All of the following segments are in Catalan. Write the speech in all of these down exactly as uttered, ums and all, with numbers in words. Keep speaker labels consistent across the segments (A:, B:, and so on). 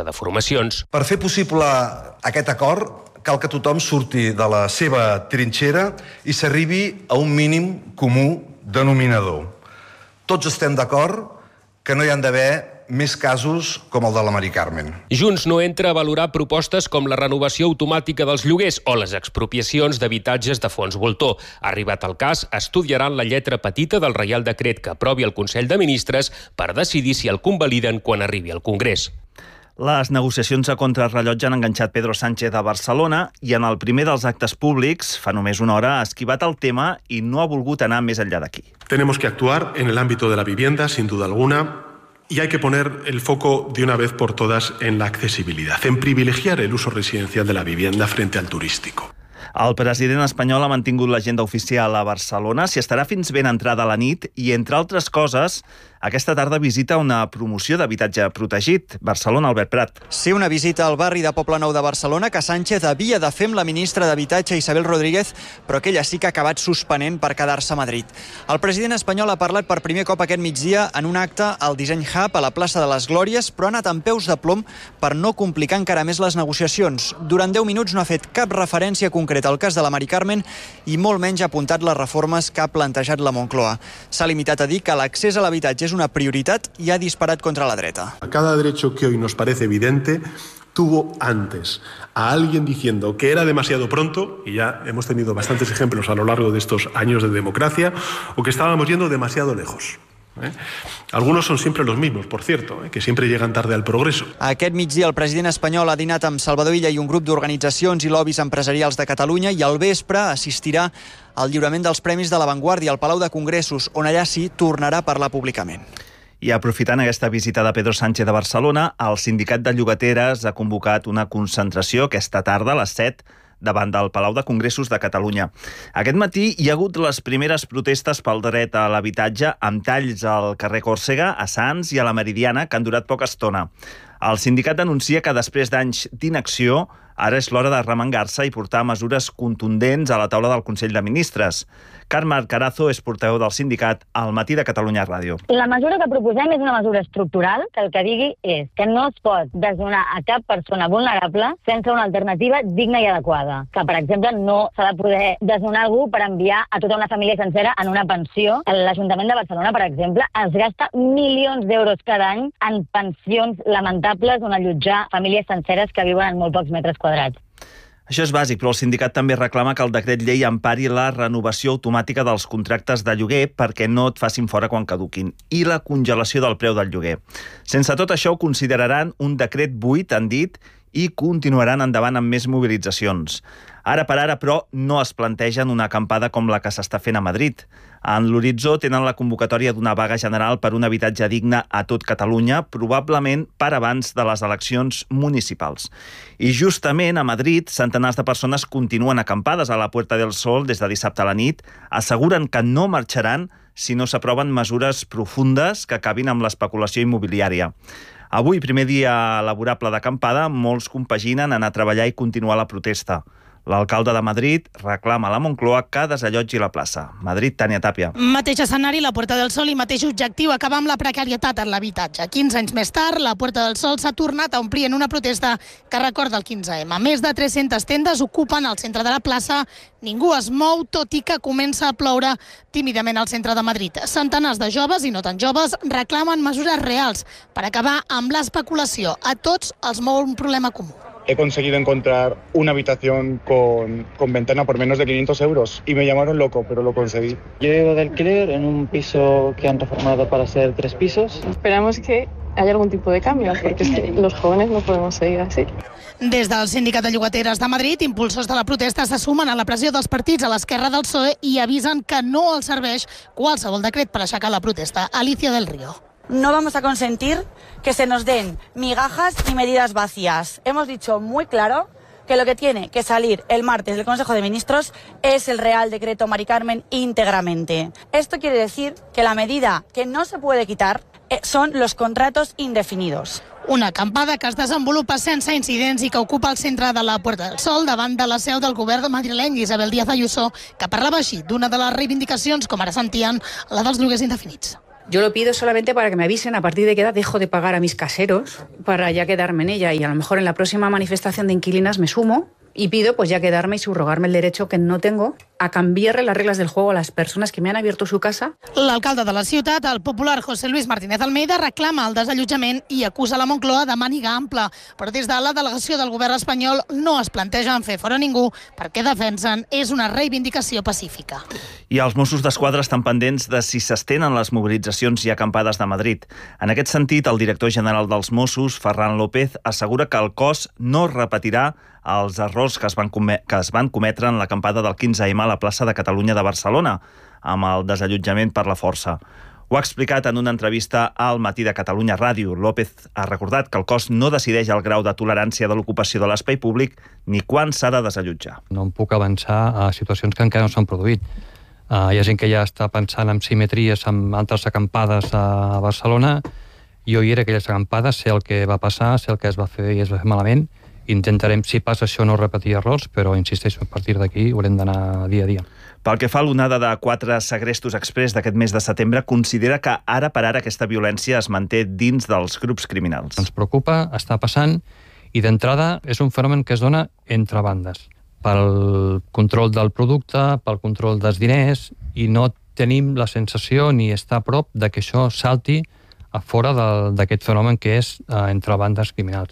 A: de formacions.
B: Per fer possible aquest acord, cal que tothom surti de la seva trinxera i s'arribi a un mínim comú denominador. Tots estem d'acord que no hi han d'haver més casos com el de la Mari Carmen.
A: Junts no entra a valorar propostes com la renovació automàtica dels lloguers o les expropiacions d'habitatges de fons voltor. Arribat el cas, estudiaran la lletra petita del Reial Decret que aprovi el Consell de Ministres per decidir si el convaliden quan arribi al Congrés.
C: Les negociacions a contrarrellotge han enganxat Pedro Sánchez a Barcelona i en el primer dels actes públics, fa només una hora, ha esquivat el tema i no ha volgut anar més enllà d'aquí.
D: Tenemos que actuar en el ámbito de la vivienda, sin duda alguna, y hay que poner el foco de una vez por todas en la accesibilidad, en privilegiar el uso residencial de la vivienda frente al turístico.
C: El president espanyol ha mantingut l'agenda oficial a Barcelona, s'hi estarà fins ben entrada la nit i, entre altres coses, aquesta tarda visita una promoció d'habitatge protegit. Barcelona, Albert Prat.
E: Sí, una visita al barri de Poblenou de Barcelona que Sánchez havia de fer amb la ministra d'Habitatge, Isabel Rodríguez, però que ella sí que ha acabat suspenent per quedar-se a Madrid. El president espanyol ha parlat per primer cop aquest migdia en un acte al Disseny Hub a la plaça de les Glòries, però ha anat amb peus de plom per no complicar encara més les negociacions. Durant deu minuts no ha fet cap referència concreta al cas de la Mari Carmen i molt menys ha apuntat les reformes que ha plantejat la Moncloa. S'ha limitat a dir que l'accés a l'habitatge és una prioritat i ha disparat contra la dreta.
D: Cada derecho que hoy nos parece evidente tuvo antes a alguien diciendo que era demasiado pronto, y ya hemos tenido bastantes ejemplos a lo largo de estos años de democracia, o que estábamos yendo demasiado lejos. ¿Eh? Algunos son siempre los mismos, por cierto, ¿eh? que siempre llegan tarde al progreso.
E: Aquest migdia el president espanyol ha dinat amb Salvador Illa i un grup d'organitzacions i lobbies empresarials de Catalunya i al vespre assistirà al lliurament dels Premis de la Vanguardia al Palau de Congressos, on allà sí tornarà a parlar públicament.
C: I aprofitant aquesta visita de Pedro Sánchez a Barcelona, el Sindicat de Llogateres ha convocat una concentració aquesta tarda a les set davant del Palau de Congressos de Catalunya. Aquest matí hi ha hagut les primeres protestes pel dret a l'habitatge amb talls al carrer Còrsega, a Sants i a la Meridiana, que han durat poca estona. El sindicat denuncia que després d'anys d'inacció ara és l'hora de remengar-se i portar mesures contundents a la taula del Consell de Ministres. Carme Carazo és portaveu del sindicat al Matí de Catalunya Ràdio.
F: La mesura que proposem és una mesura estructural que el que digui és que no es pot desnonar a cap persona vulnerable sense una alternativa digna i adequada. Que, per exemple, no s'ha de poder desnonar algú per enviar a tota una família sencera en una pensió. L'Ajuntament de Barcelona, per exemple, es gasta milions d'euros cada any en pensions lamentables on allotjar famílies senceres que viuen en molt pocs metres quadrats.
C: Això és bàsic, però el sindicat també reclama que el decret llei empari la renovació automàtica dels contractes de lloguer perquè no et facin fora quan caduquin i la congelació del preu del lloguer. Sense tot això ho consideraran un decret buit, han dit, i continuaran endavant amb més mobilitzacions. Ara per ara, però, no es plantegen una acampada com la que s'està fent a Madrid. En l'horitzó tenen la convocatòria d'una vaga general per un habitatge digne a tot Catalunya, probablement per abans de les eleccions municipals. I justament a Madrid, centenars de persones continuen acampades a la Puerta del Sol des de dissabte a la nit, asseguren que no marxaran si no s'aproven mesures profundes que acabin amb l'especulació immobiliària. Avui, primer dia laborable d'acampada, molts compaginen anar a treballar i continuar la protesta. L'alcalde de Madrid reclama a la Moncloa que desallotgi la plaça. Madrid, Tània Tàpia.
G: Mateix escenari, la Puerta del Sol, i mateix objectiu, acabar amb la precarietat en l'habitatge. quinze anys més tard, la Puerta del Sol s'ha tornat a omplir en una protesta que recorda el quinze ema. Més de tres-centes tendes ocupen el centre de la plaça. Ningú es mou, tot i que comença a ploure tímidament al centre de Madrid. Centenars de joves i no tan joves reclamen mesures reals per acabar amb l'especulació. A tots els mou un problema comú.
H: He conseguido encontrar una habitación con, con ventana por menos de quinientos euros y me llamaron loco, pero lo conseguí.
I: Yo vivo de alquiler en un piso que han reformado para ser tres pisos.
J: Esperamos que haya algún tipo de cambio, porque es que los jóvenes no podemos seguir así.
G: Des del Sindicat de Llogateres de Madrid, impulsors de la protesta se sumen a la pressió dels partits a l'esquerra del P S O E i avisen que no els serveix qualsevol decret per aixecar la protesta. Alicia del Río.
K: No vamos a consentir que se nos den migajas y medidas vacías. Hemos dicho muy claro que lo que tiene que salir el martes del Consejo de Ministros es el Real Decreto Mari Carmen íntegramente. Esto quiere decir que la medida que no se puede quitar son los contratos indefinidos.
G: Una acampada que es desenvolupa sense incidents i que ocupa el centre de la Puerta del Sol davant de la seu del govern madrileny Isabel Díaz Ayuso, que parlava així d'una de les reivindicacions, com ara sentien, la dels lloguers indefinits.
L: Yo lo pido solamente para que me avisen a partir de qué edad dejo de pagar a mis caseros para ya quedarme en ella, y a lo mejor en la próxima manifestación de inquilinas me sumo y pido pues ya quedarme y subrogarme el derecho que no tengo a cambiarle las reglas del juego a las personas que me han abierto su casa.
G: L'alcalde de la ciutat, el popular José Luis Martínez Almeida, reclama el desallotjament i acusa la Moncloa de màniga ampla. Però des de la delegació del govern espanyol no es plantegen fer fora ningú perquè defensen és una reivindicació pacífica.
C: I els Mossos d'Esquadra estan pendents de si s'estenen les mobilitzacions i acampades de Madrid. En aquest sentit, el director general dels Mossos, Ferran López, assegura que el cos no repetirà els errors que es van, que es van cometre en l'acampada del quinze eme a la plaça de Catalunya de Barcelona, amb el desallotjament per la força. Ho ha explicat en una entrevista al Matí de Catalunya Ràdio. López ha recordat que el cos no decideix el grau de tolerància de l'ocupació de l'espai públic ni quan s'ha de desallotjar.
M: No em puc avançar a situacions que encara no s'han produït. Uh, hi ha gent que ja està pensant en simetries amb altres acampades a Barcelona. Jo hi era aquelles acampades, sé el que va passar, sé el que es va fer i es va fer malament. Intentarem, si passa això, no repetir errors, però, insisteixo, a partir d'aquí haurem d'anar dia a dia.
C: Pel que fa a l'onada de quatre segrestos exprés d'aquest mes de setembre, considera que ara per ara aquesta violència es manté dins dels grups criminals.
M: Ens preocupa, està passant, i d'entrada és un fenomen que es dona entre bandes, pel control del producte, pel control dels diners, i no tenim la sensació ni està a prop de que això salti a fora d'aquest fenomen que és eh, entre bandes criminals.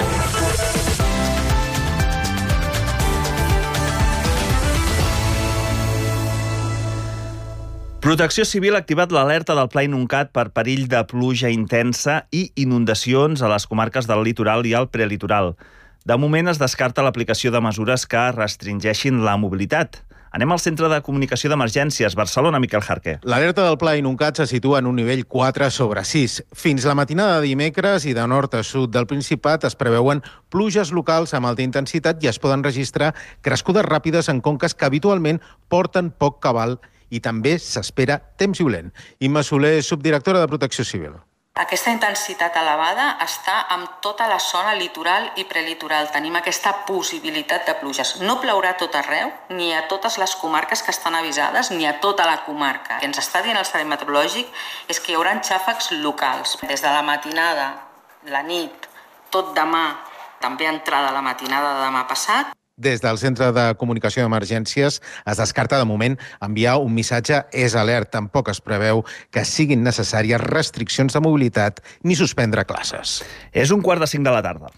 C: Protecció Civil ha activat l'alerta del Pla Inuncat per perill de pluja intensa i inundacions a les comarques del litoral i al prelitoral. De moment es descarta l'aplicació de mesures que restringeixin la mobilitat. Anem al Centre de Comunicació d'Emergències, Barcelona, Miquel Jarqué.
N: L'alerta del Pla Inuncat se situa en un nivell quatre sobre sis. Fins la matinada de dimecres i de nord a sud del Principat es preveuen pluges locals amb alta intensitat i es poden registrar crescudes ràpides en conques que habitualment porten poc cabal i també s'espera temps violent. Imma Soler, subdirectora de Protecció Civil.
O: Aquesta intensitat elevada està amb tota la zona litoral i prelitoral. Tenim aquesta possibilitat de pluges. No plourà tot arreu, ni a totes les comarques que estan avisades, ni a tota la comarca. El que ens està dient el Servei Meteorològic és que hi haurà xàfecs locals. Des de la matinada, la nit, tot demà, també entrada la matinada de demà passat.
N: Des del Centre de Comunicació d'Emergències es descarta de moment enviar un missatge és alert. Tampoc es preveu que siguin necessàries restriccions de mobilitat ni suspendre classes.
C: És un quart de cinc de la tarda.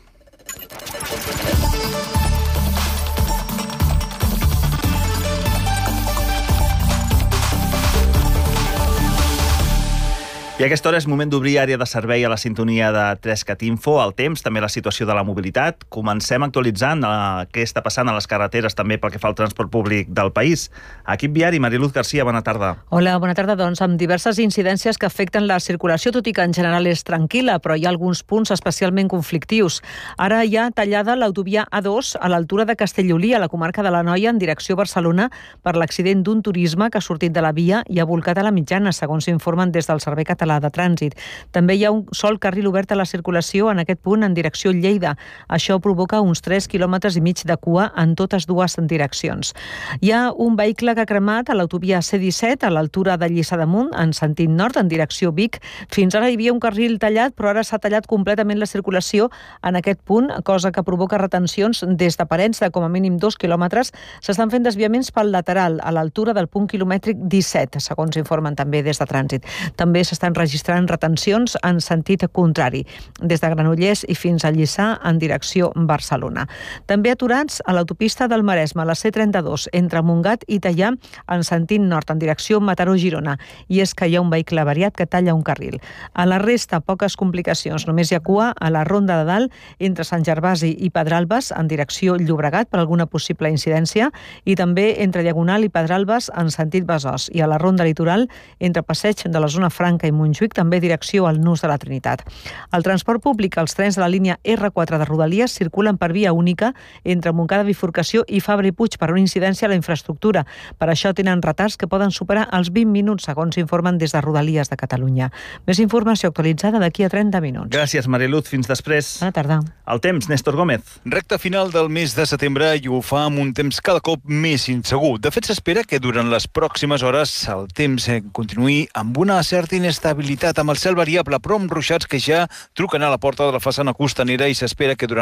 C: I a aquesta hora és moment d'obrir àrea de servei a la sintonia de Trescat Info, el temps, també la situació de la mobilitat. Comencem actualitzant eh, què està passant a les carreteres, també pel que fa al transport públic del país. Equip viari, Mariluz Garcia, bona tarda.
P: Hola, bona tarda. Doncs amb diverses incidències que afecten la circulació, tot i que en general és tranquil·la, però hi ha alguns punts especialment conflictius. Ara hi ha tallada l'autovia A dos a l'altura de Castellolí, a la comarca de l'Anoia, en direcció a Barcelona, per l'accident d'un turisme que ha sortit de la via i ha volcat a la mitjana, segons s'informen des del Servei Català de Trànsit. També hi ha un sol carril obert a la circulació en aquest punt en direcció Lleida. Això provoca uns tres quilòmetres i mig de cua en totes dues direccions. Hi ha un vehicle que ha cremat a l'autovia C disset a l'altura de Lliçà d'Amunt, en sentit nord, en direcció Vic. Fins ara hi havia un carril tallat, però ara s'ha tallat completament la circulació en aquest punt, cosa que provoca retencions des de Parets de com a mínim dos quilòmetres. S'estan fent desviaments pel lateral, a l'altura del punt quilomètric disset, segons informen també des de Trànsit. També s'estan registrant retencions en sentit contrari, des de Granollers i fins a Lliçà en direcció Barcelona. També aturats a l'autopista del Maresme, la C trenta-dos, entre Montgat i Teià, en sentit nord, en direcció Mataró-Girona. I és que hi ha un vehicle avariat que talla un carril. A la resta, poques complicacions. Només hi ha cua a la Ronda de Dalt, entre Sant Gervasi i Pedralbes, en direcció Llobregat, per alguna possible incidència, i també entre Diagonal i Pedralbes, en sentit Besòs. I a la Ronda Litoral, entre Passeig de la Zona Franca i Montjuïc, també direcció al Nus de la Trinitat. El transport públic, els trens de la línia erre quatre de Rodalies circulen per via única entre Montcada Bifurcació i Fabra i Puig per una incidència a la infraestructura. Per això tenen retards que poden superar els vint minuts, segons informen des de Rodalies de Catalunya. Més informació actualitzada d'aquí a trenta minuts.
C: Gràcies, Mariluz. Fins després.
P: Bona tarda.
C: El temps, Néstor Gómez.
Q: Recte final del mes de setembre i ho fa amb un temps cada cop més insegur. De fet, s'espera que durant les pròximes hores el temps continuï amb una certa inestabilitat estabilitat amb el cel variable, però amb ruixats que ja truquen a la porta de la façana costanera i s'espera que durant